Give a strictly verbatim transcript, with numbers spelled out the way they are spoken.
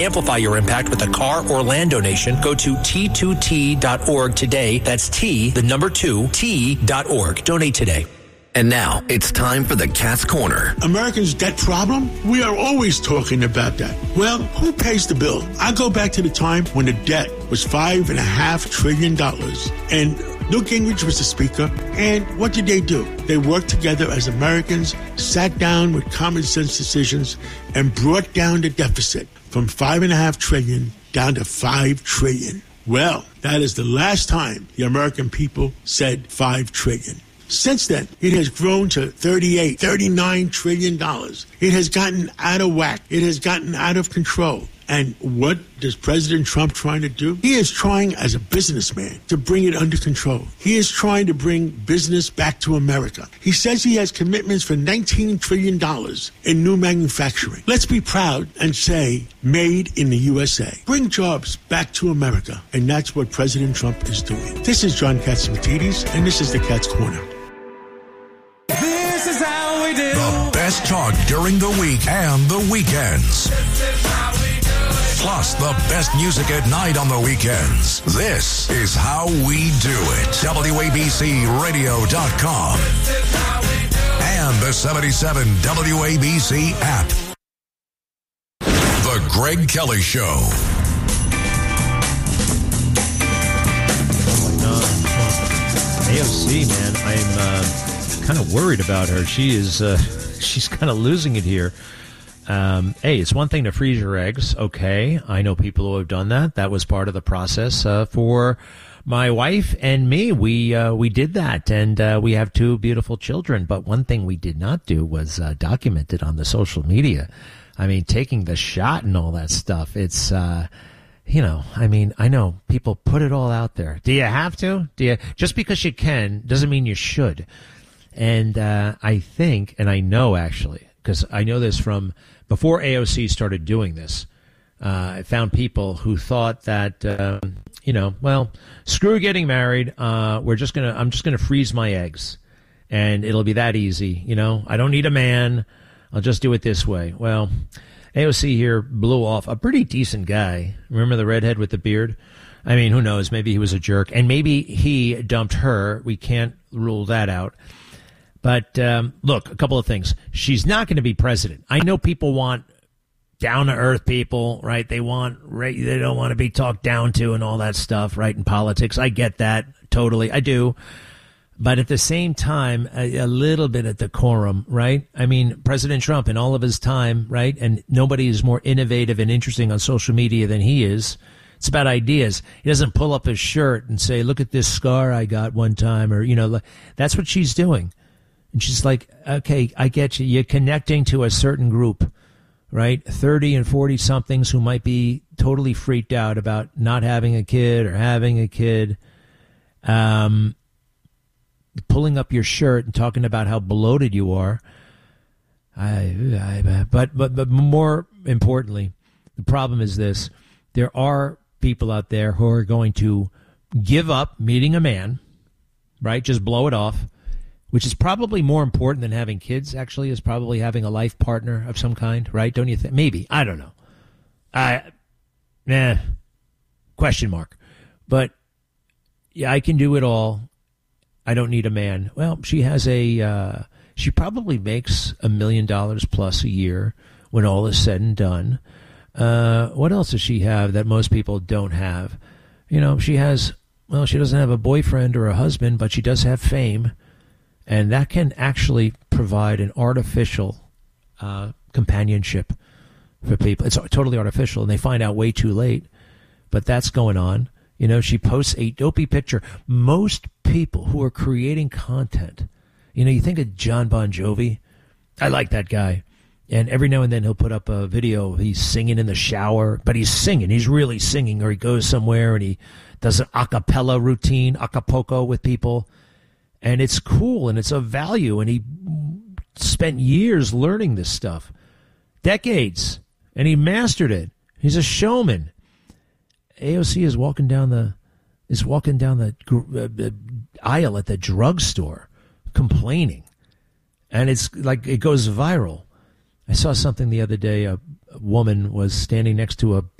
Amplify your impact with a car or land donation. Go to T two T dot org today. That's T, the number two, T dot org. Donate today. And now, it's time for the Cat's Corner. Americans' debt problem? We are always talking about that. Well, who pays the bill? I go back to the time when the debt was five and a half trillion dollars. And Newt Gingrich was the speaker. And what did they do? They worked together as Americans, sat down with common sense decisions, and brought down the deficit from five and a half trillion down to five trillion. Well, that is the last time the American people said five trillion. Since then, it has grown to thirty-eight, thirty-nine trillion dollars. It has gotten out of whack. It has gotten out of control. And what is President Trump trying to do? He is trying, as a businessman, to bring it under control. He is trying to bring business back to America. He says he has commitments for nineteen trillion dollars in new manufacturing. Let's be proud and say, made in the U S A. Bring jobs back to America. And that's what President Trump is doing. This is John Katsimatidis, and this is the Cat's Corner. This is how we do. The best talk during the week and the weekends. This is how we do it. Plus the best music at night on the weekends. This is how we do it. W A B C radio dot com. This is how we do it. And the seventy-seven W A B C app. The Greg Kelly Show. A O C, man, I'm uh, kind of worried about her. She is, uh, she's kind of losing it here. Um, hey, it's one thing to freeze your eggs. Okay, I know people who have done that. That was part of the process uh, for my wife and me. We uh, we did that, and uh, we have two beautiful children. But one thing we did not do was uh, document it on the social media. I mean, taking the shot and all that stuff. It's. Uh, You know, I mean, I know people put it all out there. Do you have to? Do you? Just because you can doesn't mean you should. And uh, I think, and I know actually, because I know this from before A O C started doing this, uh, I found people who thought that, uh, you know, well, screw getting married. Uh, we're just gonna, I'm just gonna freeze my eggs, and it'll be that easy. You know, I don't need a man. I'll just do it this way. Well. A O C here blew off a pretty decent guy. Remember the redhead with the beard? I mean, who knows? Maybe he was a jerk. And maybe he dumped her. We can't rule that out. But um, look, a couple of things. She's not going to be president. I know people want down-to-earth people, right? They want, right? They don't want to be talked down to and all that stuff, right, in politics. I get that totally. I do. But at the same time, a, a little bit of decorum, right? I mean, President Trump in all of his time, right? And nobody is more innovative and interesting on social media than he is. It's about ideas. He doesn't pull up his shirt and say, look at this scar I got one time, or, you know, that's what she's doing. And she's like, okay, I get you. You're connecting to a certain group, right? thirty and forty somethings who might be totally freaked out about not having a kid or having a kid. Um, pulling up your shirt and talking about how bloated you are. I, I, but, but, but more importantly, the problem is this. There are people out there who are going to give up meeting a man, right? Just blow it off, which is probably more important than having kids, actually, is probably having a life partner of some kind, right? Don't you think? Maybe. I don't know. I, nah, question mark. But, yeah, I can do it all. I don't need a man. Well, she has a, uh, she probably makes a million dollars plus a year when all is said and done. Uh, what else does she have that most people don't have? You know, she has, well, she doesn't have a boyfriend or a husband, but she does have fame. And that can actually provide an artificial uh, companionship for people. It's totally artificial, and they find out way too late. But that's going on. You know, she posts a dopey picture. Most people who are creating content, you know, you think of John Bon Jovi. I like that guy. And every now and then he'll put up a video. He's singing in the shower, but he's singing. He's really singing, or he goes somewhere and he does an a cappella routine, Acapulco with people. And it's cool and it's of value. And he spent years learning this stuff, decades, and he mastered it. He's a showman. A O C is walking down the is walking down the uh, aisle at the drugstore, complaining, and it's like it goes viral. I saw something the other day. A, woman was standing next to a